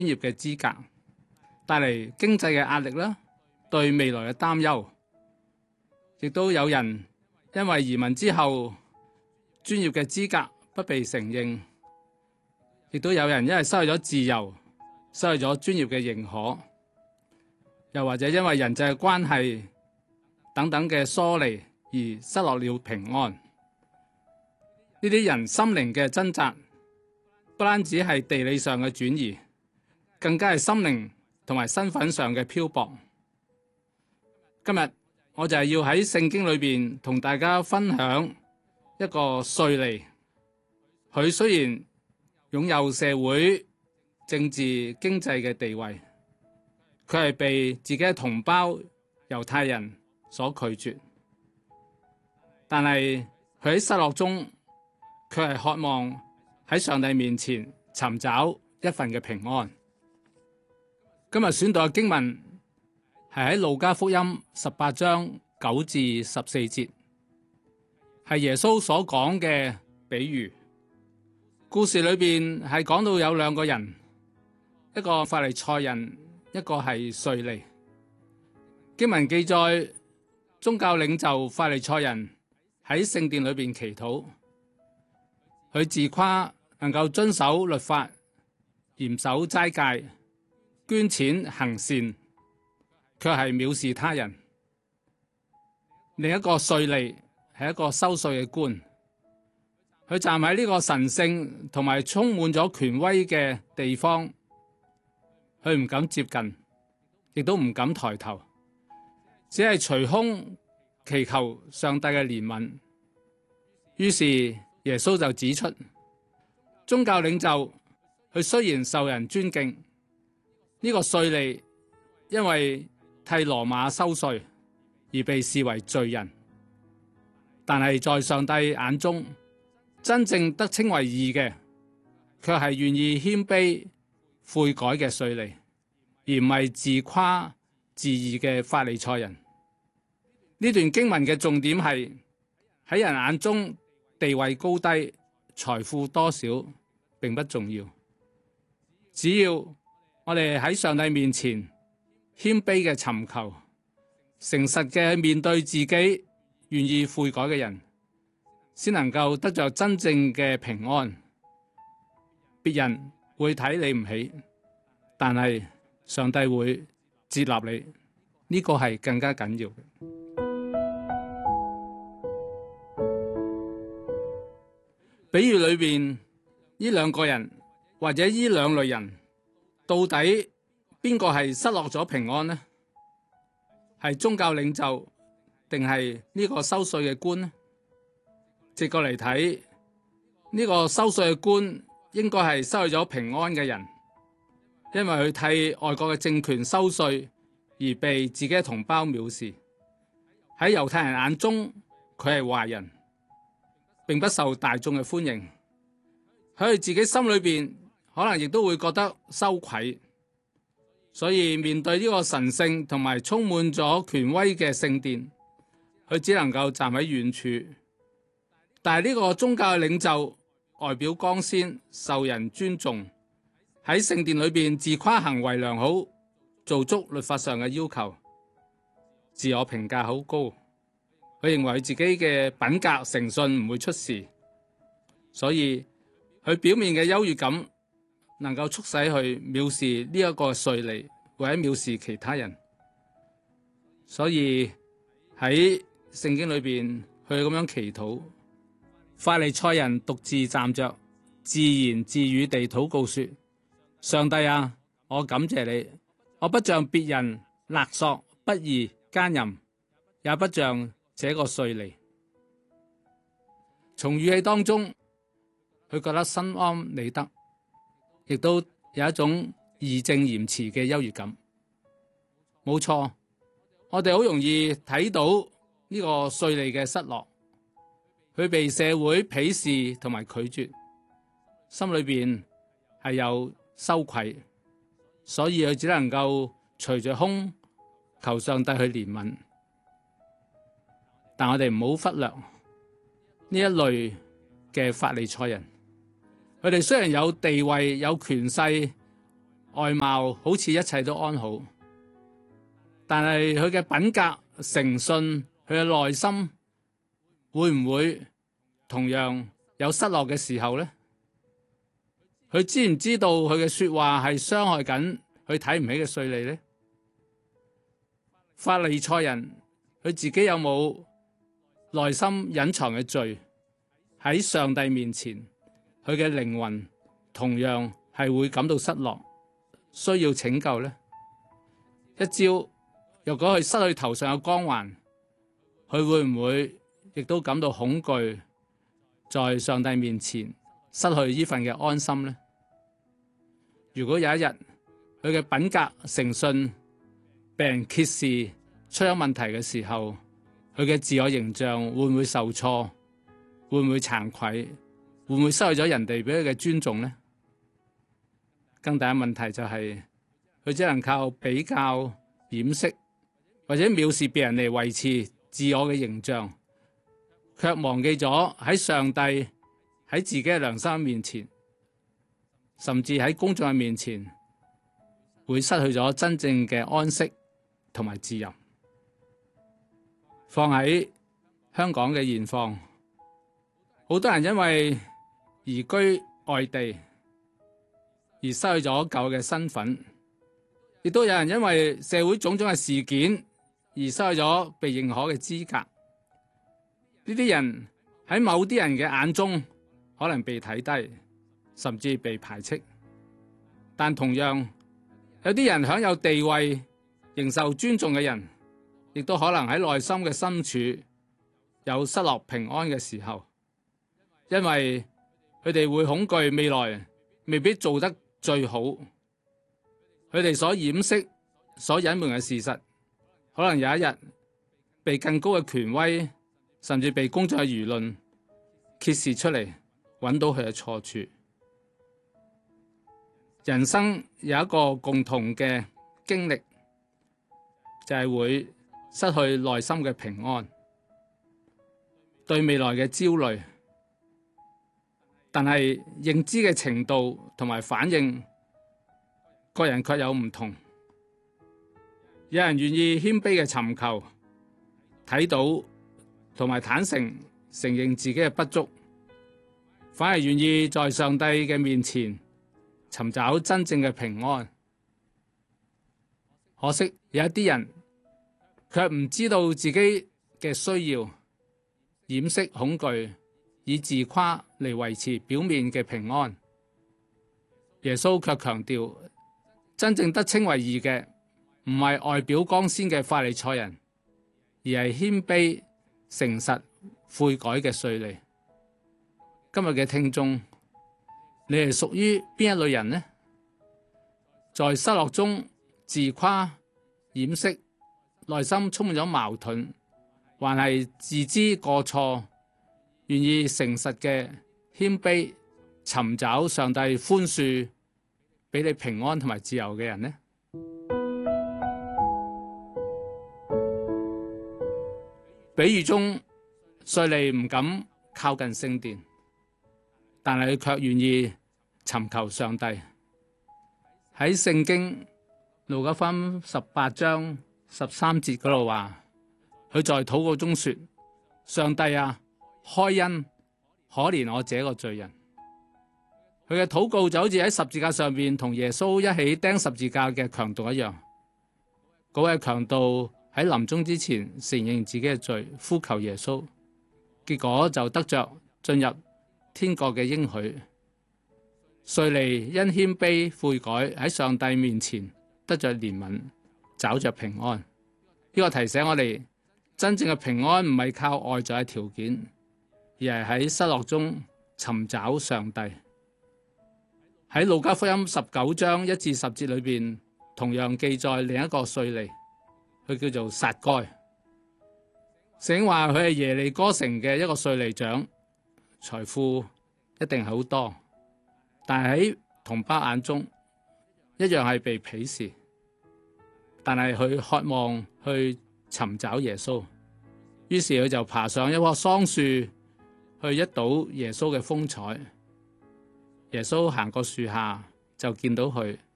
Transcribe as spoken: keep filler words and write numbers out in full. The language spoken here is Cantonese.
業嘅資格，帶嚟經濟嘅壓力啦，對未來嘅擔憂，亦都有人因為移民之後專業嘅資格不被承認，亦都有人因為失去咗自由，失去咗專業嘅認可，又或者因為人際嘅關係等等嘅疏離而失落了平安。呢啲人心靈嘅掙扎，不單止係地理上嘅轉移，更加係心靈同埋身份上嘅漂泊。今日我就係要喺聖經裏邊同大家分享一個稅吏，佢雖然擁有社會、政治、經濟嘅地位，佢係被自己嘅同胞猶太人所拒絕，但係佢喺失落中，佢係渴望喺上帝面前尋找一份嘅平安。今日選讀嘅經文係喺路加福音十八章九至十四節，係耶穌所講嘅比喻。故事裏邊係講到有兩個人，一個法利賽人，一個係稅吏。經文記載，宗教領袖法利賽人喺聖殿裏邊祈禱，佢自誇能夠遵守律法、嚴守齋戒、捐錢行善，卻係藐視他人。另一個稅吏係一個收稅嘅官，佢站喺呢個神聖同埋充滿咗權威嘅地方，佢唔敢接近，亦都唔敢抬頭，只係捶胸祈求上帝嘅憐憫。於是耶穌就指出，宗教領袖佢雖然受人尊敬，呢個稅吏因為替羅馬收稅而被視為罪人，但係在上帝眼中，真正得稱為義嘅，卻係願意謙卑悔改嘅稅吏，而唔係自誇自義嘅法利賽人。呢段經文嘅重點係喺人眼中，地位高低、財富多少並不重要，只要我哋喺上帝面前謙卑嘅尋求，誠實嘅面對自己願意悔改嘅人，先能夠得着真正嘅平安。別人會睇你唔起，但係上帝會接納你，呢個係更加緊要嘅。比喻裏邊呢兩個人或者呢兩類人，到底邊個係失落咗平安呢？係宗教領袖定係呢個收稅嘅官呢？直過嚟睇，呢個收稅嘅官應該係失去咗平安嘅人，因為佢替外國嘅政權收稅而被自己嘅同胞藐視。喺猶太人眼中，佢係壞人，並不受大眾嘅歡迎。喺佢自己心裏邊，可能亦都會覺得羞愧。所以面對呢個神聖同埋充滿咗權威嘅聖殿，佢只能夠站喺遠處。但係呢個宗教嘅領袖外表光鮮，受人尊重，喺聖殿裏邊自誇行為良好，做足律法上嘅要求，自我評價好高。佢認為佢自己嘅品格誠信唔會出事，所以佢表面嘅優越感能夠促使佢藐視呢一個稅吏，或者藐視其他人。所以喺聖經裏邊，佢咁樣祈禱。法利賽人獨自站着，自言自語地禱告說：上帝啊，我感謝你，我不像別人勒索、不義、奸淫，也不像這個稅吏。從語氣當中，佢覺得心安理得，亦都有一種義正言辭嘅優越感。冇錯，我哋好容易睇到呢個稅吏嘅失落，佢被社會鄙視同埋拒絕，心裏邊係有羞愧，所以佢只能夠捶着胸求上帝去憐憫。但我哋唔好忽略呢一類嘅法利賽人，佢哋雖然有地位有權勢， 外貌好似一切都安好，但係佢嘅品格、誠信，佢嘅內心會唔會同樣有失落嘅時候呢？佢知唔知道佢嘅說話係傷害緊佢睇唔起嘅稅吏呢？法利賽人佢自己有冇內心隱藏嘅罪喺上帝面前？佢嘅靈魂同樣係會感到失落，需要拯救呢？一朝若果佢失去頭上嘅光環，佢會唔會亦都感到恐懼，在上帝面前失去呢份嘅安心呢？如果有一日佢嘅品格誠信被人揭示出咗問題嘅時候，佢嘅自我形象會唔會受挫？會唔會慚愧？會唔會失去咗人哋俾佢嘅尊重呢？更大嘅問題就係佢只能靠比較、掩飾或者藐視別人嚟維持自我嘅形象，卻忘記咗喺上帝喺自己嘅良心面前，甚至喺公眾嘅面前，會失去咗真正嘅安息同埋自由。放喺香港嘅現況，好多人因為移居外地而失去咗舊嘅身份，亦都有人因為社會種種嘅事件而失去咗被認可嘅資格。呢啲人喺某啲人嘅眼中可能被睇低，甚至被排斥，但同樣有啲人享有地位、仍受尊重嘅人，亦都可能喺內心嘅深處有失落平安嘅時候，因為佢哋會恐懼未來未必做得最好，佢哋所掩飾、所隱瞞嘅事實，可能有一日被更高嘅權威，甚至被公眾嘅輿論揭示出嚟，揾到佢嘅錯處。人生有一個共同嘅經歷，就係會失去內心嘅平安，對未來嘅焦慮，但係認知嘅程度同埋反應，各人卻有唔同。有人願意謙卑嘅尋求，睇到同埋坦誠承認自己嘅不足，反而願意在上帝嘅面前尋找真正嘅平安。可惜有一啲人卻唔知道自己嘅需要，掩飾恐懼，以自誇嚟維持表面嘅平安。耶穌卻強調，真正得稱為義嘅唔係外表光鮮嘅法利賽人，而係謙卑、誠實、悔改嘅稅吏。今日嘅聽眾，你係屬於邊一類人呢？在失落中自誇、掩飾，內心充滿咗矛盾，還係自知過錯，願意誠實嘅謙卑尋找上帝寬恕，俾你平安同埋自由嘅人呢？比喻中，稅吏唔敢靠近聖殿，但係佢卻願意尋求上帝。喺聖經路加福音十八章十三節嗰度話，佢在禱告中說：上帝啊，開恩，可憐我這個罪人。佢嘅禱告就好似喺十字架上面同耶穌一起釘十字架嘅強盜一樣。嗰位強盜喺臨終之前承認自己嘅罪，呼求耶穌，結果就得着進入天國嘅應許。稅吏因謙卑悔改喺上帝面前得着憐憫，找着平安。呢個提醒我哋，真正嘅平安唔係靠外在嘅條件，而係喺失落中尋找上帝。喺路加福音十九章一至十節裏邊，同樣記載另一個稅吏，佢叫做撒該。聖經話佢係耶利哥城嘅一個稅吏長，財富一定係好多，但係喺同胞眼中一樣係被鄙視。但係佢渴望去尋找耶穌，於是佢就爬上一棵桑樹去一睹耶穌嘅風采。耶穌行過樹下就見到佢，